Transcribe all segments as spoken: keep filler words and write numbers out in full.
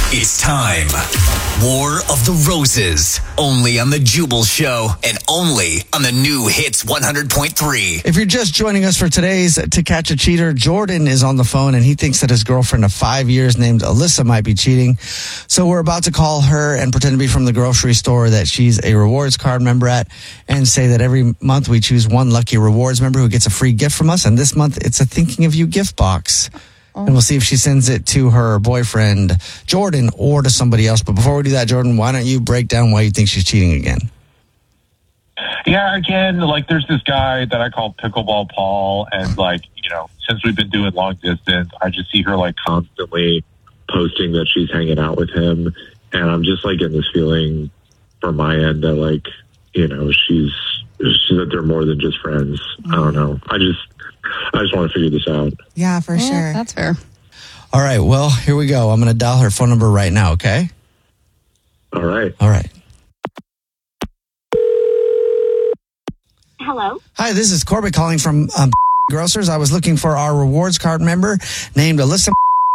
It's time. War of the Roses. Only on The Jubal Show and only on the new Hits one hundred point three. If you're just joining us for today's To Catch a Cheater, Jordan is on the phone and he thinks that his girlfriend of five years named Alyssa might be cheating. So we're about to call her and pretend to be from the grocery store that she's a rewards card member at and say that every month we choose one lucky rewards member who gets a free gift from us. And this month it's a Thinking of You gift box. And we'll see if she sends it to her boyfriend, Jordan, or to somebody else. But before we do that, Jordan, why don't you break down why you think she's cheating again? Yeah, again, like there's this guy that I call Pickleball Paul. And like, you know, since we've been doing long distance, I just see her like constantly posting that she's hanging out with him. And I'm just like getting this feeling from my end that like, you know, she's, she's that they're more than just friends. I don't know. I just... I just want to figure this out. Yeah, for yeah, sure. That's fair. All right. Well, here we go. I'm going to dial her phone number right now, okay? All right. All right. Hello. Hi, this is Corbett calling from um, Grocers. I was looking for our rewards card member named Alyssa.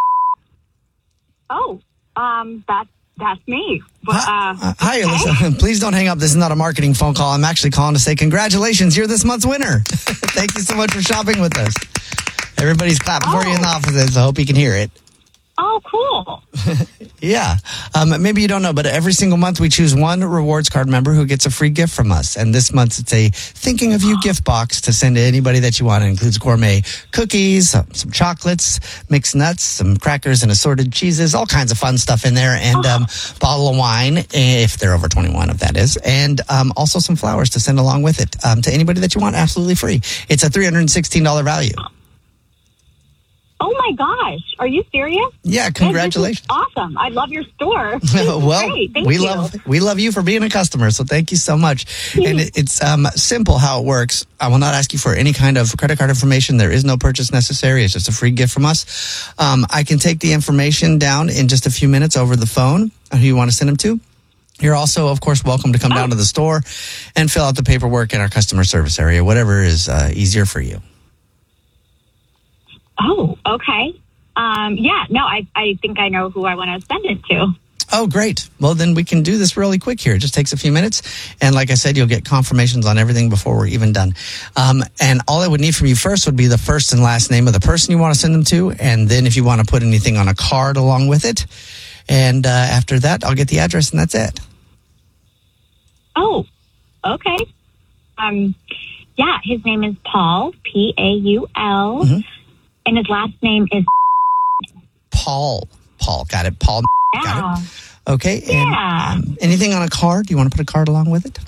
Oh, um, that's that's me. But, Hi, uh, uh, hi okay. Alyssa. Please don't hang up. This is not a marketing phone call. I'm actually calling to say congratulations. You're this month's winner. Thank you so much for shopping with us. Everybody's clapping for you in the offices. I hope you can hear it. Oh, cool. Yeah. Um, maybe you don't know, but every single month we choose one rewards card member who gets a free gift from us. And this month it's a Thinking of You gift box to send to anybody that you want. It includes gourmet cookies, some, some chocolates, mixed nuts, some crackers and assorted cheeses, all kinds of fun stuff in there. And um, bottle of wine, if they're over twenty-one, if that is. And um, also some flowers to send along with it um, to anybody that you want, absolutely free. It's a three hundred sixteen dollars value. Oh, my gosh. Are you serious? Yeah, congratulations. This is awesome. I love your store. Well, Great. Thank we you. love we love you for being a customer, so thank you so much. And it, it's um, simple how it works. I will not ask you for any kind of credit card information. There is no purchase necessary. It's just a free gift from us. Um, I can take the information down in just a few minutes over the phone, who you want to send them to. You're also, of course, welcome to come oh. down to the store and fill out the paperwork in our customer service area, whatever is uh, easier for you. Oh, okay. Um, yeah, no, I, I think I know who I want to send it to. Oh, great. Well, then we can do this really quick here. It just takes a few minutes. And like I said, you'll get confirmations on everything before we're even done. Um, and all I would need from you first would be the first and last name of the person you want to send them to. And then if you want to put anything on a card along with it. And uh, after that, I'll get the address and that's it. Oh, okay. Um, yeah, his name is Paul, P A U L. Mm-hmm. And his last name is Paul. Paul, got it. Paul, yeah. got it. Okay. And, yeah. Um, anything on a card? Do you want to put a card along with it?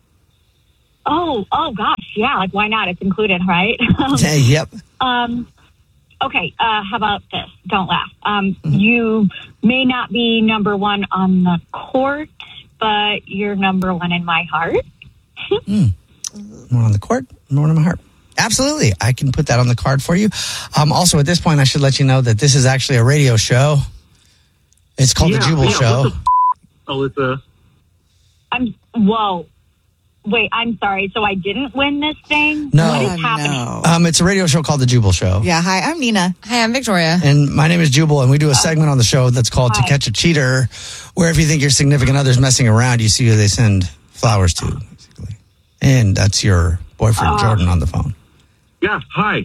Oh, oh gosh, yeah. Like, why not? It's included, right? Yep. Um. Okay. Uh, how about this? Don't laugh. Um. Mm-hmm. You may not be number one on the court, but you're number one in my heart. mm. More on the court, more in my heart. Absolutely. I can put that on the card for you. Um, also, at this point, I should let you know that this is actually a radio show. It's called yeah, The Jubal yeah, Show. What the f- Alyssa? I'm, whoa. Wait, I'm sorry. So I didn't win this thing? No. What is Oh, happening? no. Um, it's a radio show called The Jubal Show. Yeah, hi, I'm Nina. Hi, I'm Victoria. And my name is Jubal, and we do a segment on the show that's called Hi. To Catch a Cheater, where if you think your significant other's messing around, you see who they send flowers to, basically. And that's your boyfriend, Uh, Jordan, on the phone. Yeah, hi.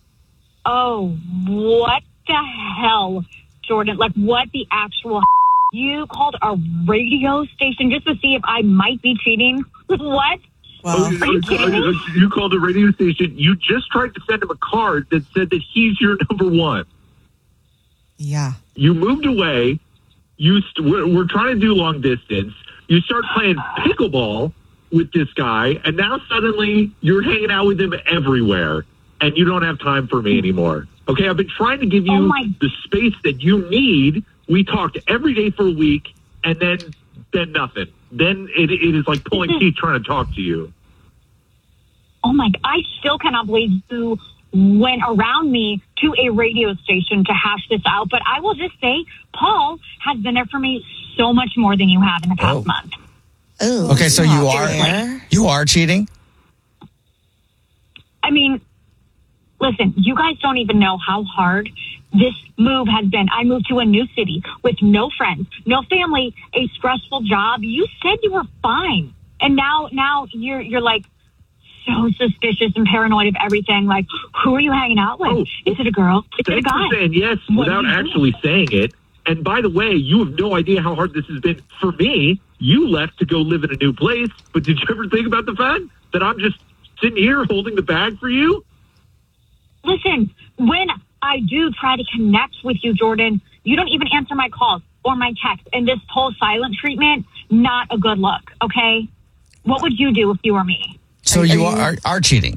Oh, what the hell, Jordan? Like, what the actual you called a radio station just to see if I might be cheating? What? Well, Oh, Are you kidding me? You called the radio station. You just tried to send him a card that said that he's your number one. yeah. You moved away. You st- we're, we're trying to do long distance. You start playing pickleball with this guy, and now suddenly you're hanging out with him everywhere, and you don't have time for me anymore. Okay, I've been trying to give you Oh my- the space that you need. We talked every day for a week, and then then nothing. Then it, it is like pulling teeth trying to talk to you. Oh my, I still cannot believe you went around me to a radio station to hash this out. But I will just say, Paul has been there for me so much more than you have in the past Oh. month. Ooh, Okay, so you not are fair. you are cheating? I mean, listen, you guys don't even know how hard this move has been. I moved to a new city with no friends, no family, a stressful job. You said you were fine. And now, now you're, you're like so suspicious and paranoid of everything. Like, who are you hanging out with? Oh, Is it a girl? Is it a Thanks guy? for saying yes What without are you actually saying it. And by the way, you have no idea how hard this has been for me. You left to go live in a new place, but did you ever think about the fact that I'm just sitting here holding the bag for you? Listen, when I do try to connect with you, Jordan, you don't even answer my calls or my texts. And this whole silent treatment, not a good look, okay? What would you do if you were me? So Are- you are you- are, are cheating.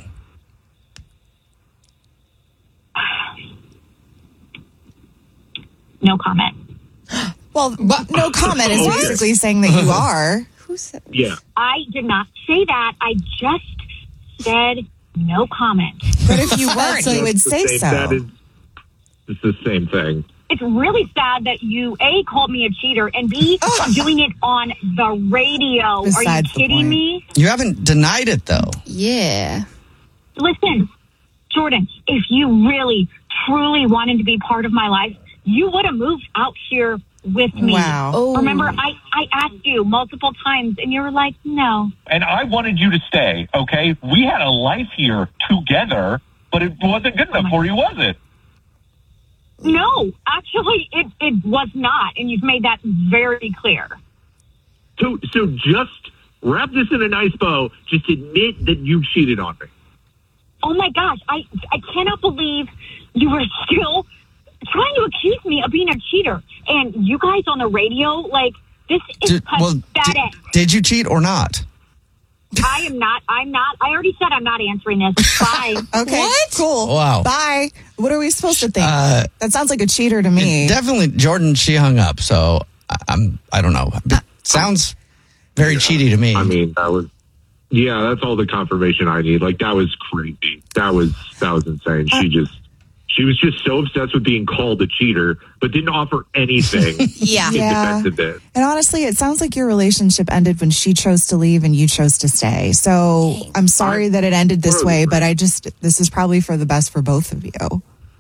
No comment. Well, no comment is Okay. basically saying that you are. Who said? Yeah. I did not say that. I just said no comment. But if you weren't, you would It's the say same- so. That is, it's the same thing. It's really sad that you, A, called me a cheater, and B, doing it on the radio. Are you Besides the kidding point. me? You haven't denied it though. Yeah. Listen, Jordan, if you really, truly wanted to be part of my life, you would have moved out here with me. Wow. Oh. Remember, I, I asked you multiple times, and you were like, no. And I wanted you to stay, okay? We had a life here together, but it wasn't good enough for you, was it? No, actually, it, it was not, and you've made that very clear. So, so just wrap this in a nice bow. Just admit that you cheated on me. Oh my gosh, I I cannot believe you were still trying to accuse me of being a cheater. And you guys on the radio, like, this is Did, well, pathetic. did, did you cheat or not? I am not, I'm not, I already said I'm not answering this. Bye. Okay, What? cool. Wow. Bye. What are we supposed to think? Uh, that sounds like a cheater to me. Definitely, Jordan. She hung up, so I- I'm. I don't know. It sounds very cheaty to me. I mean, that was, yeah, that's all the confirmation I need. Like, that was crazy. That was, that was insane. She just, she was just so obsessed with being called a cheater, but didn't offer anything Yeah. in Yeah. defense of it. And honestly, it sounds like your relationship ended when she chose to leave and you chose to stay. So I'm sorry I- that it ended this totally way, agree. but I just, this is probably for the best for both of you.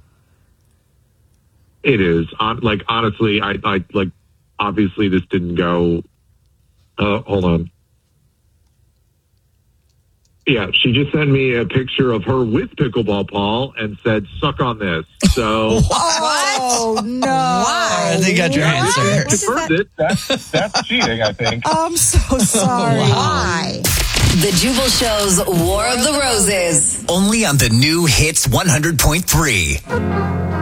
It is. On, like, honestly, I, I, like, obviously this didn't go, uh, hold on. Yeah, she just sent me a picture of her with Pickleball Paul and said, suck on this. So Oh, no. I think I got your answer. confirmed it. That's, that's cheating, I think. I'm so sorry. Why? The Jubal Show's War of the Roses. Only on the new Hits one hundred point three.